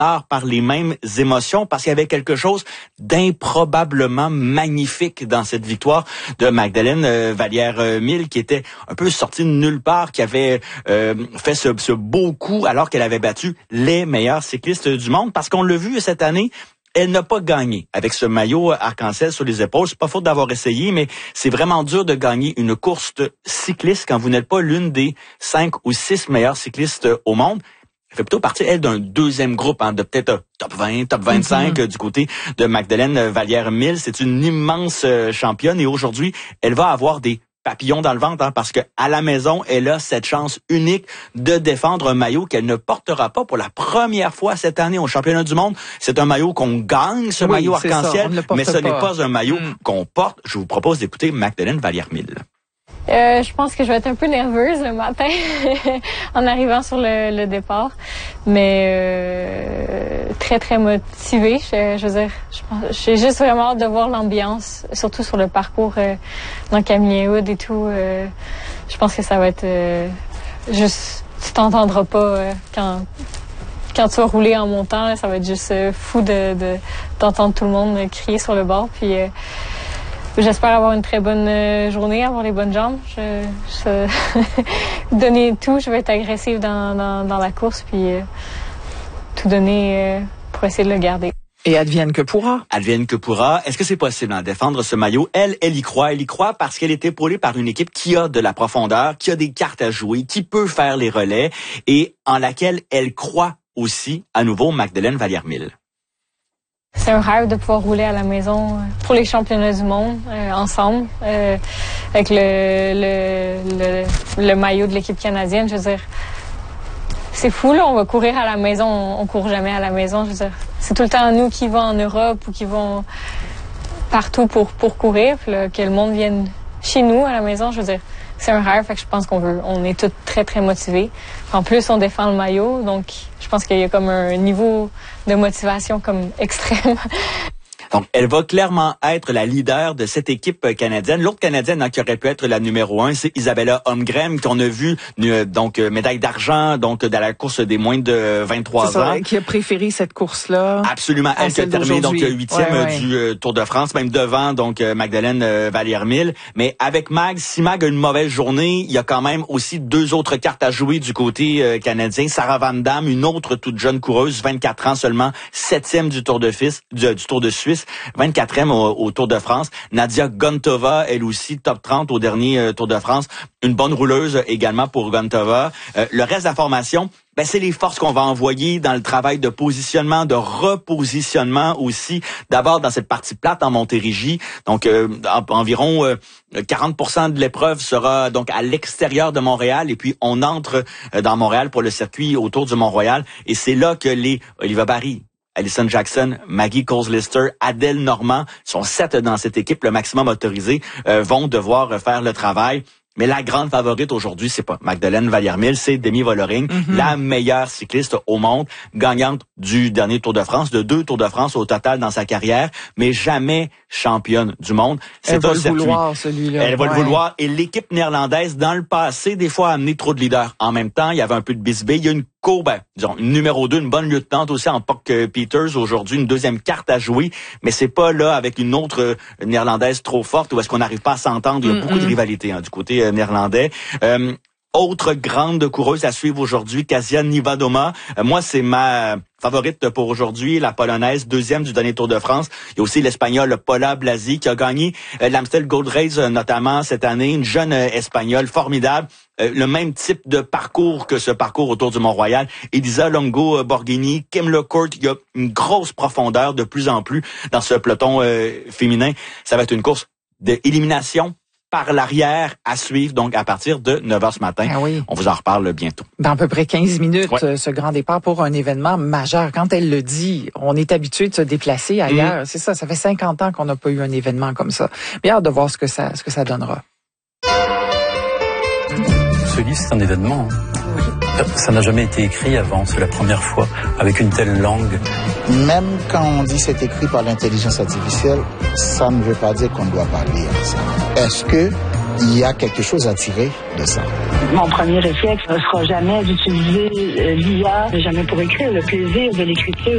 par les mêmes émotions parce qu'il y avait quelque chose d'improbablement magnifique dans cette victoire de Magdalene Vallière-Mil qui était un peu sortie de nulle part, qui avait fait ce beau coup alors qu'elle avait battu les meilleurs cyclistes du monde parce qu'on l'a vu cette année. Elle n'a pas gagné avec ce maillot arc-en-ciel sur les épaules. C'est pas faute d'avoir essayé, mais c'est vraiment dur de gagner une course cycliste quand vous n'êtes pas l'une des 5 ou 6 meilleures cyclistes au monde. Elle fait plutôt partie, elle, d'un deuxième groupe, de peut-être top 20, top 25 du côté de Magdalene Vallière-Mil. C'est une immense championne et aujourd'hui, elle va avoir des papillon dans le ventre, parce que à la maison, elle a cette chance unique de défendre un maillot qu'elle ne portera pas pour la première fois cette année au championnat du monde. C'est un maillot qu'on gagne, ce maillot arc-en-ciel, mais ce n'est pas un maillot qu'on porte. Je vous propose d'écouter Magdalene Vallière-Mil. Je pense que je vais être un peu nerveuse le matin en arrivant sur le départ, mais très très motivée. Je veux dire, j'ai juste vraiment hâte de voir l'ambiance, surtout sur le parcours dans Camillien-Wood et tout. Je pense que ça va être juste, tu t'entendras pas quand tu vas rouler en montant, là, ça va être juste fou d'entendre tout le monde crier sur le bord. Puis j'espère avoir une très bonne journée, avoir les bonnes jambes. Donner tout, je vais être agressive dans la course, puis tout donner pour essayer de le garder. Et advienne que pourra. Advienne que pourra. Est-ce que c'est possible de défendre ce maillot? Elle y croit. Elle y croit parce qu'elle est épaulée par une équipe qui a de la profondeur, qui a des cartes à jouer, qui peut faire les relais et en laquelle elle croit aussi, à nouveau, Magdalene Vallière-Mil. C'est un rêve de pouvoir rouler à la maison pour les championnats du monde ensemble avec le maillot de l'équipe canadienne. Je veux dire, c'est fou, là, on va courir à la maison, on court jamais à la maison. Je veux dire, c'est tout le temps nous qui vont en Europe ou qui vont partout pour courir, puis là, que le monde vienne chez nous à la maison. Je veux dire, c'est un rêve, fait que je pense on est tous très très motivés. En plus, on défend le maillot, donc je pense qu'il y a comme un niveau de motivation comme extrême. Donc, elle va clairement être la leader de cette équipe canadienne. L'autre Canadienne qui aurait pu être la numéro 1, c'est Isabella Holmgren, qu'on a vu médaille d'argent donc dans la course des moins de 23 ans. Qui a préféré cette course-là. Absolument, elle qui a terminé donc 8e du Tour de France, même devant donc Magdalene Vallière-Mil. Mais avec Mag, si Mag a une mauvaise journée, il y a quand même aussi 2 autres cartes à jouer du côté canadien. Sarah Van Damme, une autre toute jeune coureuse, 24 ans seulement, 7e du Tour de Suisse. 24e au Tour de France. Nadia Gontova, elle aussi, top 30 au dernier Tour de France. Une bonne rouleuse également pour Gontova. Le reste de la formation, c'est les forces qu'on va envoyer dans le travail de positionnement, de repositionnement aussi. D'abord dans cette partie plate en Montérégie. Donc environ 40% de l'épreuve sera donc à l'extérieur de Montréal. Et puis on entre dans Montréal pour le circuit autour du Mont-Royal. Et c'est là que les Oliva Barry, Alison Jackson, Maggie Coles-Lister, Adèle Normand sont 7 dans cette équipe, le maximum autorisé, vont devoir faire le travail. Mais la grande favorite aujourd'hui, c'est pas Magdalene Vallière-Mil, c'est Demi Vollering, la meilleure cycliste au monde, gagnante du dernier Tour de France, de 2 Tours de France au total dans sa carrière, mais jamais championne du monde. Elle va le vouloir, celui-là. Elle va le vouloir. Et l'équipe néerlandaise, dans le passé, des fois, a amené trop de leaders. En même temps, il y avait un peu de bisbille. Il y a une une numéro 2, une bonne lieutenante aussi en Puck Peters aujourd'hui, une deuxième carte à jouer, mais c'est pas là avec une autre néerlandaise trop forte où est-ce qu'on n'arrive pas à s'entendre. Il y a beaucoup de rivalité du côté néerlandais. Autre grande coureuse à suivre aujourd'hui, Kasia Niewiadoma. Moi, c'est ma favorite pour aujourd'hui, la Polonaise, 2e du dernier Tour de France. Il y a aussi l'Espagnol Paula Blasi qui a gagné l'Amstel Gold Race notamment cette année, une jeune Espagnole formidable. Le même type de parcours que ce parcours autour du Mont-Royal. Elisa Longo Borghini, Kim LeCourt, il y a une grosse profondeur de plus en plus dans ce peloton féminin. Ça va être une course d'élimination par l'arrière à suivre, donc à partir de 9h ce matin. Ah oui. On vous en reparle bientôt. Dans à peu près 15 minutes, ce grand départ pour un événement majeur. Quand elle le dit, on est habitué de se déplacer ailleurs. C'est ça fait 50 ans qu'on n'a pas eu un événement comme ça. Bien hâte de voir ce que ça donnera. Ce livre, c'est un événement. Ça n'a jamais été écrit avant, c'est la première fois, avec une telle langue. Même quand on dit c'est écrit par l'intelligence artificielle, ça ne veut pas dire qu'on ne doit pas lire ça. Est-ce qu'il y a quelque chose à tirer de ça? Mon premier réflexe ne sera jamais d'utiliser l'IA, jamais pour écrire. Le plaisir de l'écriture,